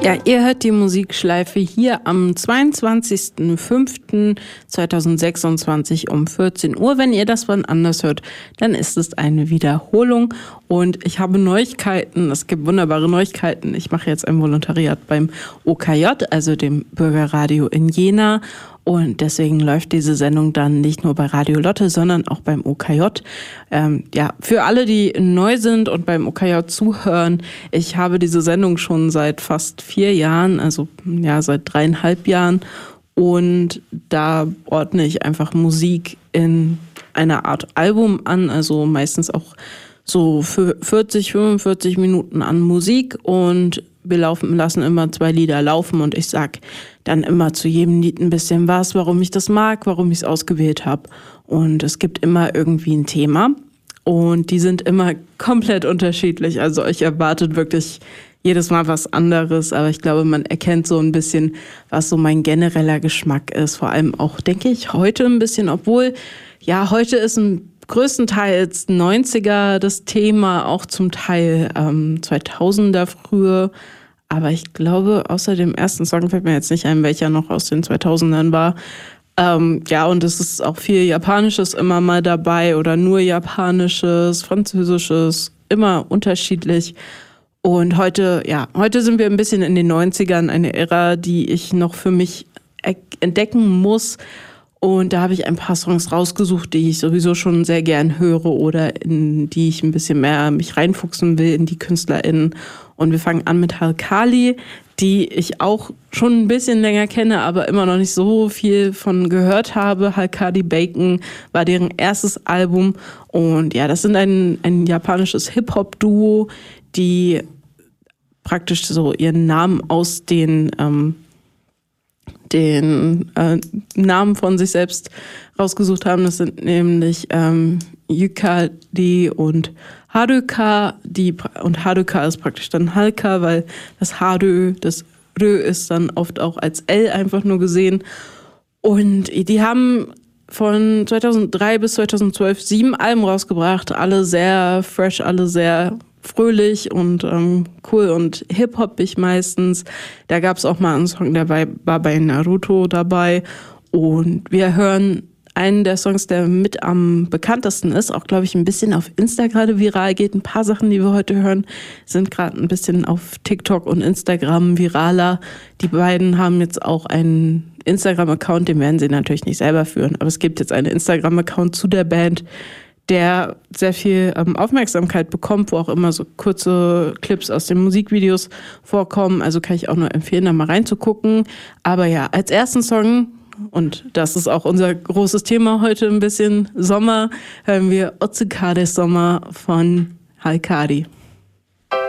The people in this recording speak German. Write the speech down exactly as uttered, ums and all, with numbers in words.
Ja, ihr hört die Musikschleife hier am zweiundzwanzigsten fünften zweitausendsechsundzwanzig um vierzehn Uhr. Wenn ihr das wann anders hört, dann ist es eine Wiederholung. Und ich habe Neuigkeiten, es gibt wunderbare Neuigkeiten. Ich mache jetzt ein Volontariat beim O K J, also dem Bürgerradio in Jena. Und deswegen läuft diese Sendung dann nicht nur bei Radio Lotte, sondern auch beim O K J. Ähm, ja, für alle, die neu sind und beim O K J zuhören, ich habe diese Sendung schon seit fast vier Jahren, also ja seit dreieinhalb Jahren. Und da ordne ich einfach Musik in einer Art Album an, also meistens auch so für vierzig, fünfundvierzig Minuten an Musik, und wir laufen, lassen immer zwei Lieder laufen und ich sag dann immer zu jedem Lied ein bisschen was, warum ich das mag, warum ich es ausgewählt habe. Und es gibt immer irgendwie ein Thema und die sind immer komplett unterschiedlich. Also euch erwartet wirklich jedes Mal was anderes, aber ich glaube, man erkennt so ein bisschen, was so mein genereller Geschmack ist. Vor allem auch, denke ich, heute ein bisschen, obwohl, ja, heute ist ein größtenteils neunziger das Thema, auch zum Teil ähm, zweitausender früher. Aber ich glaube, außer dem ersten Song fällt mir jetzt nicht ein, welcher noch aus den zweitausendern war. Ähm, ja, und es ist auch viel Japanisches immer mal dabei oder nur Japanisches, Französisches, immer unterschiedlich. Und heute, ja, heute sind wir ein bisschen in den neunzigern, eine Ära, die ich noch für mich entdecken muss. Und da habe ich ein paar Songs rausgesucht, die ich sowieso schon sehr gern höre oder in die ich ein bisschen mehr mich reinfuchsen will, in die KünstlerInnen. Und wir fangen an mit Halkali, die ich auch schon ein bisschen länger kenne, aber immer noch nicht so viel von gehört habe. Halkali Bacon war deren erstes Album. Und ja, das sind ein, ein japanisches Hip-Hop-Duo, die praktisch so ihren Namen aus den ähm, den äh, Namen von sich selbst rausgesucht haben. Das sind nämlich ähm, Yukari und Haruka. Die, und Haruka ist praktisch dann Halka, weil das Haru, das Rö ist dann oft auch als L einfach nur gesehen. Und die haben von zweitausenddrei bis zweitausendzwölf sieben Alben rausgebracht. Alle sehr fresh, alle sehr fröhlich und ähm, cool und hip-hopig meistens. Da gab es auch mal einen Song, der bei, war bei Naruto dabei. Und wir hören einen der Songs, der mit am bekanntesten ist, auch, glaube ich, ein bisschen auf Insta gerade viral geht. Ein paar Sachen, die wir heute hören, sind gerade ein bisschen auf TikTok und Instagram viraler. Die beiden haben jetzt auch einen Instagram-Account, den werden sie natürlich nicht selber führen, aber es gibt jetzt einen Instagram-Account zu der Band, der sehr viel ähm, Aufmerksamkeit bekommt, wo auch immer so kurze Clips aus den Musikvideos vorkommen. Also kann ich auch nur empfehlen, da mal reinzugucken. Aber ja, als ersten Song, und das ist auch unser großes Thema heute, ein bisschen Sommer, hören wir Otsukare Sommer von Halkali.